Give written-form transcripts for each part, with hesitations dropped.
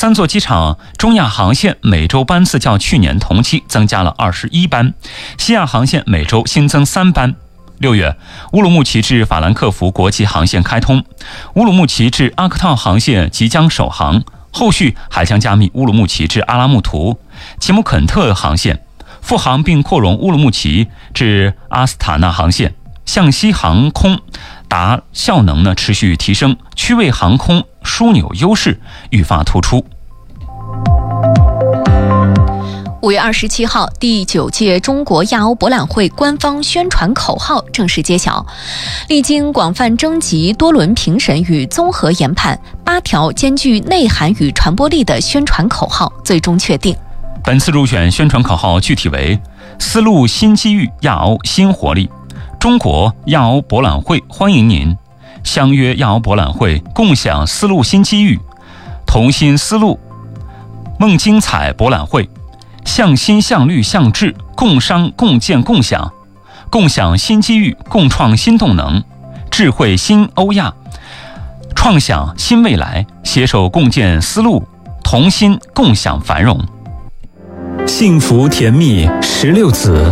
3座机场中亚航线每周班次较去年同期增加了21班，西亚航线每周新增3班。6月，乌鲁木齐至法兰克福国际航线开通，乌鲁木齐至阿克套航线即将首航，后续还将加密乌鲁木齐至阿拉木图、奇姆肯特航线，复航并扩容乌鲁木齐至阿斯塔纳航线。向西航空达效能持续提升，区位航空枢纽优势愈发突出。 5月27号，第9届中国亚欧博览会官方宣传口号正式揭晓。历经广泛征集、多轮评审与综合研判，8条兼具内涵与传播力的宣传口号最终确定。 本次入选宣传口号具体为：丝路新机遇，亚欧新活力；中国亚欧博览会欢迎您；相约亚欧博览会，共享丝路新机遇；同心丝路梦精彩博览会；向新向绿向智，共商共建共享；共享新机遇，共创新动能；智慧新欧亚，创想新未来，携手共建丝路，同心共享繁荣。 幸福甜蜜16子。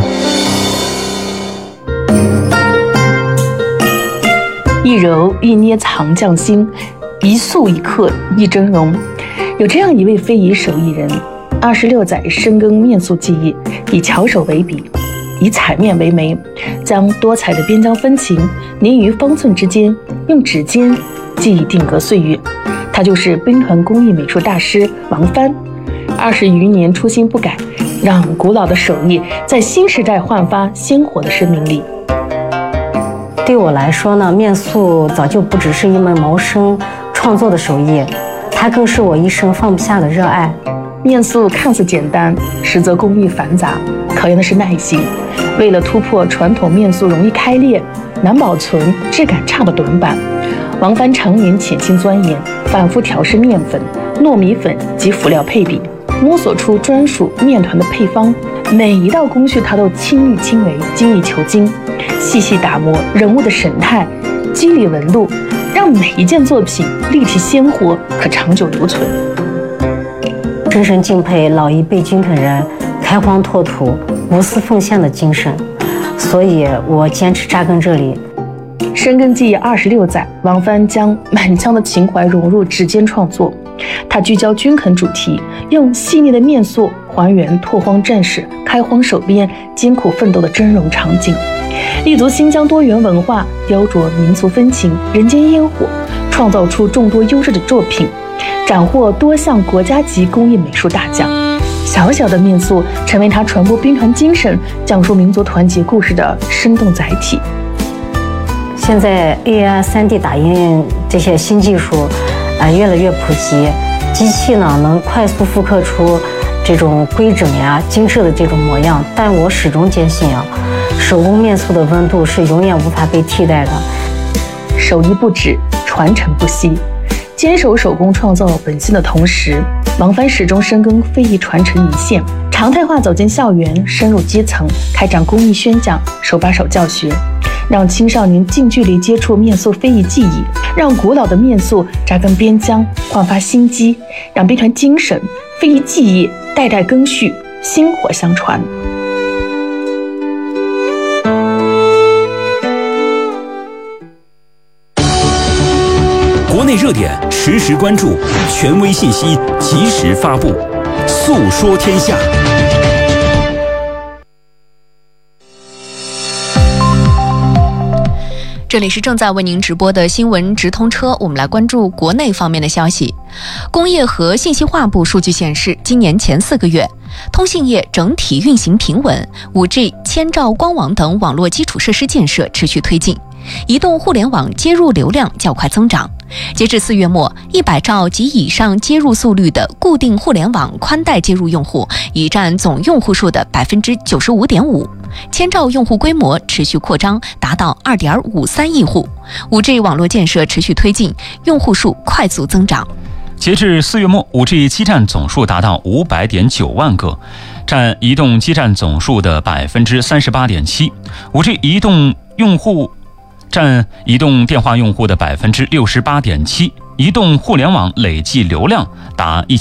一揉一捏藏匠心，一塑一刻一峥嵘。有这样一位非遗手艺人，26载深耕面塑技艺，以巧手为笔，以彩面为媒，将多彩的边疆风情凝于方寸之间，用指尖记忆定格岁月。他就是兵团工艺美术大师王帆。20余年初心不改，让古老的手艺在新时代焕发鲜活的生命力。 对我来说呢，面塑早就不只是一门谋生创作的手艺，它更是我一生放不下的热爱。 面塑看似简单，实则工艺繁杂，考验的是耐心。为了突破传统面塑容易开裂、难保存、质感差的短板，王帆常年潜心钻研，反复调试面粉、糯米粉及辅料配比，摸索出专属面团的配方。每一道工序他都亲力亲为，精益求精，细细打磨人物的神态、肌理纹路，让每一件作品立体鲜活，可长久留存。 深深敬佩老一辈军垦人开荒拓土、无私奉献的精神，所以我坚持扎根这里。 深耕技艺26载，王帆将满腔的情怀融入指尖创作。他聚焦军垦主题，用细腻的面塑还原拓荒战士开荒守边艰苦奋斗的峥嵘场景，立足新疆多元文化，雕琢民族风情、人间烟火，创造出众多优质的作品，斩获多项国家级工艺美术大奖。小小的面塑成为他传播兵团精神、讲述民族团结故事的生动载体。 现在 AI、3D 打印这些新技术越来越普及，机器呢能快速复刻出这种规整呀、精致的这种模样，但我始终坚信手工面塑的温度是永远无法被替代的。 手艺不止，传承不息。坚守手工创造本性的同时，王帆始终深耕非遗传承一线，常态化走进校园，深入基层，开展工艺宣讲、手把手教学，让青少年近距离接触面塑非遗技艺，让古老的面塑扎根边疆，焕发新机，让兵团精神、非遗技艺代代更续，薪火相传。 国内热点实时关注，权威信息及时发布，诉说天下。 这里是正在为您直播的新闻直通车，我们来关注国内方面的消息。工业和信息化部数据显示，今年前4个月，通信业整体运行平稳 ，5G、千兆光网等网络基础设施建设持续推进，移动互联网接入流量较快增长。截至4月末，100兆及以上接入速率的固定互联网宽带接入用户已占总用户数的 95.5%， 千兆用户规模持续扩张，达到 2.53 亿户。5G 网络建设持续推进，用户数快速增长。 截至4月末， 5G 基站总数达到500.9万个，占移动基站总数的 38.7%。 5G 移动用户占移动电话用户的 68.7%， 移动互联网累计流量达